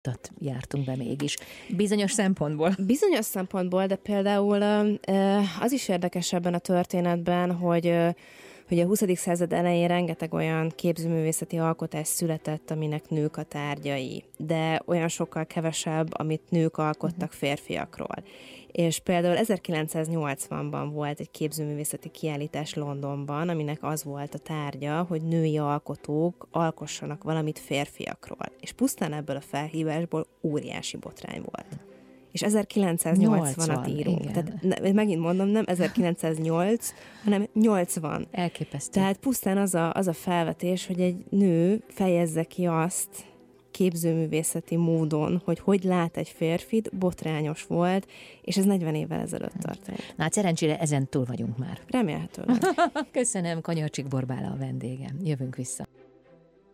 jártunk be mégis. Bizonyos szempontból. Bizonyos szempontból, de például az is érdekes ebben a történetben, hogy a 20. század elején rengeteg olyan képzőművészeti alkotás született, aminek nők a tárgyai, de olyan sokkal kevesebb, amit nők alkottak férfiakról. És például 1980-ban volt egy képzőművészeti kiállítás Londonban, aminek az volt a tárgya, hogy női alkotók alkossanak valamit férfiakról. És pusztán ebből a felhívásból óriási botrány volt. És 1980-at írunk. Igen. Tehát megint mondom, nem 1908, hanem 80. Elképesztő. Tehát pusztán az a felvetés, hogy egy nő fejezze ki azt képzőművészeti módon, hogy lát egy férfit, botrányos volt, és ez 40 évvel ezelőtt történt. Na, szerencsére ezen túl vagyunk már. Remélhetőleg. Köszönöm, Kanyarcsik Borbála a vendégem. Jövünk vissza.